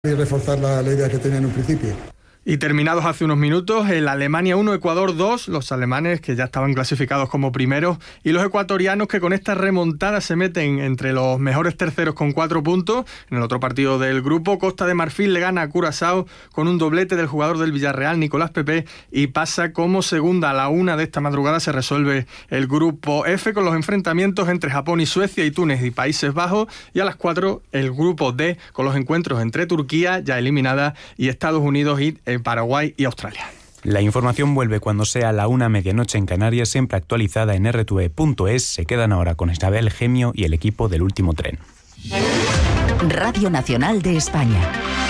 Y reforzar la idea que tenía en un principio. Y terminados hace unos minutos, el Alemania 1, Ecuador 2, los alemanes que ya estaban clasificados como primeros y los ecuatorianos que con esta remontada se meten entre los mejores terceros con 4 puntos. En el otro partido del grupo, Costa de Marfil le gana a Curazao con un doblete del jugador del Villarreal, Nicolás Pepe, y pasa como segunda. A la 1 de esta madrugada se resuelve el grupo F con los enfrentamientos entre Japón y Suecia y Túnez y Países Bajos, y a las 4 el grupo D con los encuentros entre Turquía, ya eliminada, y Estados Unidos y Paraguay y Australia. La información vuelve cuando sea la 1 medianoche en Canarias, siempre actualizada en rtve.es. Se quedan ahora con Isabel Gemio y el equipo del Último Tren. Radio Nacional de España.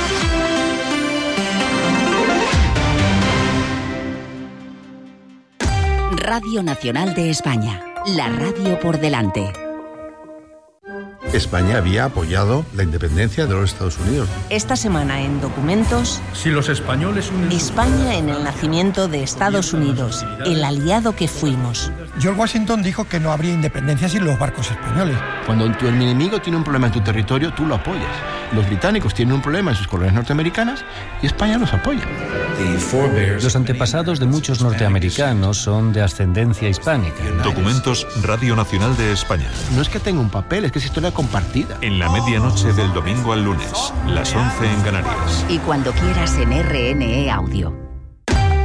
Radio Nacional de España. La radio por delante. España había apoyado la independencia de los Estados Unidos. Esta semana en Documentos, si los españoles unen España en el nacimiento de Estados Unidos, el aliado que fuimos. George Washington dijo que no habría independencia sin los barcos españoles. Cuando el enemigo tiene un problema en tu territorio, tú lo apoyas. Los británicos tienen un problema en sus colonias norteamericanas y España los apoya. Los antepasados de muchos norteamericanos son de ascendencia hispánica. Documentos Radio Nacional de España. No es que tenga un papel, es que es historia compartida. En la medianoche del domingo al lunes, las 11 en Canarias. Y cuando quieras en RNE Audio.